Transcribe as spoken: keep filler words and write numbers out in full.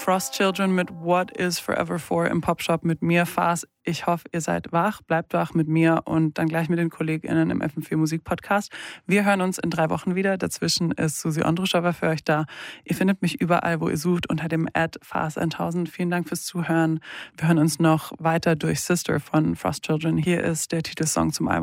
Frost Children mit What is Forever For im Popshop mit mir, Fars. Ich hoffe, ihr seid wach, bleibt wach mit mir und dann gleich mit den KollegInnen im F M vier Musik Podcast. Wir hören uns in drei Wochen wieder. Dazwischen ist Susi Ondruschova für euch da. Ihr findet mich überall, wo ihr sucht, unter dem Ad Fars tausend. Vielen Dank fürs Zuhören. Wir hören uns noch weiter durch Sister von Frost Children. Hier ist der Titelsong zum Album.